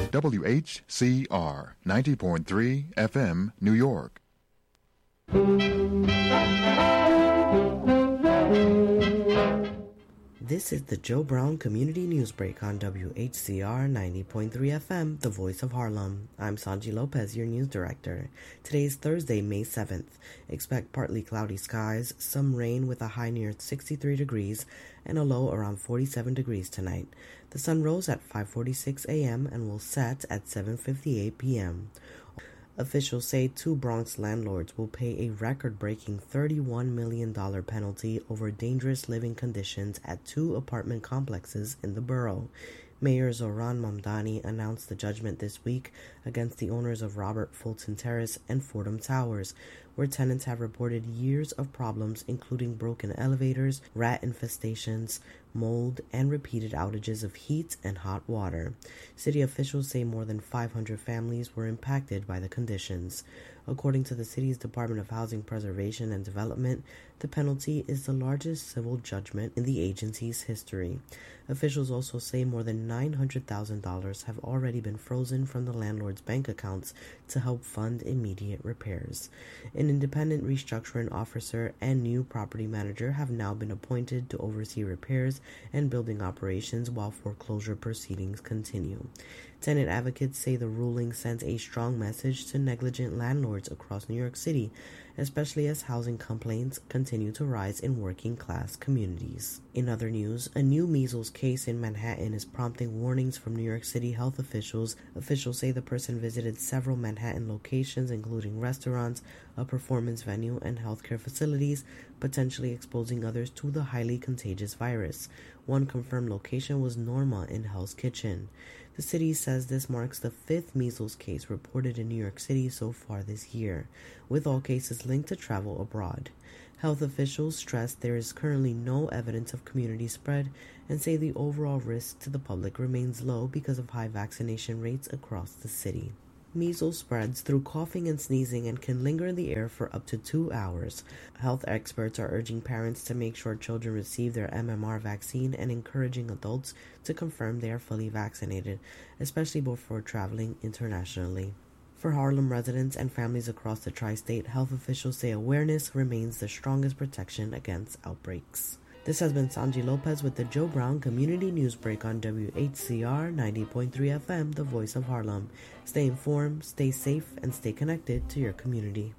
WHCR 90.3 FM, New York. This is the Joe Brown Community News Break on WHCR 90.3 FM, the voice of Harlem. I'm Sanji Lopez, your news director. Today is Thursday, May 7th. Expect partly cloudy skies, some rain with a high near 63 degrees and a low around 47 degrees tonight. The sun rose at 5:46 a.m. and will set at 7:58 p.m. Officials say 2 Bronx landlords will pay a record-breaking $31 million penalty over dangerous living conditions at 2 apartment complexes in the borough. Mayor Zohran Mamdani announced the judgment this week against the owners of Robert Fulton Terrace and Fordham Towers, where tenants have reported years of problems including broken elevators, rat infestations, mold, and repeated outages of heat and hot water. City officials say more than 500 families were impacted by the conditions. According to the city's Department of Housing Preservation and Development, the penalty is the largest civil judgment in the agency's history. Officials also say more than $900,000 have already been frozen from the landlord's bank accounts to help fund immediate repairs. An independent restructuring officer and new property manager have now been appointed to oversee repairs and building operations while foreclosure proceedings continue. Tenant advocates say the ruling sends a strong message to negligent landlords across New York City, especially as housing complaints continue to rise in working-class communities. In other news, a new measles case in Manhattan is prompting warnings from New York City health officials. Officials say the person visited several Manhattan locations, including restaurants, a performance venue, and healthcare facilities, potentially exposing others to the highly contagious virus. One confirmed location was Norma in Hell's Kitchen. The city says this marks the 5th measles case reported in New York City so far this year, with all cases linked to travel abroad. Health officials stress there is currently no evidence of community spread and say the overall risk to the public remains low because of high vaccination rates across the city. Measles spreads through coughing and sneezing and can linger in the air for up to 2 hours. Health experts are urging parents to make sure children receive their MMR vaccine and encouraging adults to confirm they are fully vaccinated, especially before traveling internationally. For Harlem residents and families across the tri-state, health officials say awareness remains the strongest protection against outbreaks. This has been Sanji Lopez with the Joe Brown Community News Break on WHCR 90.3 FM, the voice of Harlem. Stay informed, stay safe, and stay connected to your community.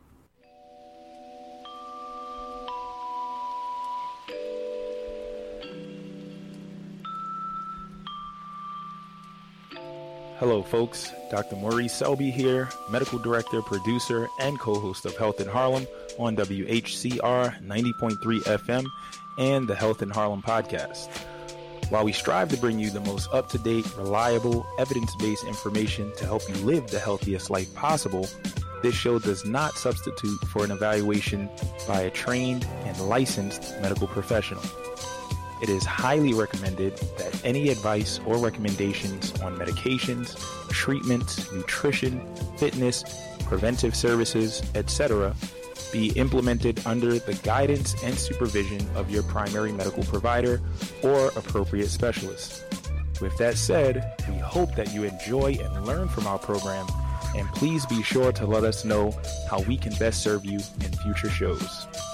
Hello folks, Dr. Maurice Selby here, Medical Director, Producer, and co-host of Health in Harlem on WHCR 90.3 FM and the Health in Harlem podcast. While we strive to bring you the most up-to-date, reliable, evidence-based information to help you live the healthiest life possible, this show does not substitute for an evaluation by a trained and licensed medical professional. It is highly recommended that any advice or recommendations on medications, treatments, nutrition, fitness, preventive services, etc. be implemented under the guidance and supervision of your primary medical provider or appropriate specialist. With that said, we hope that you enjoy and learn from our program, and please be sure to let us know how we can best serve you in future shows.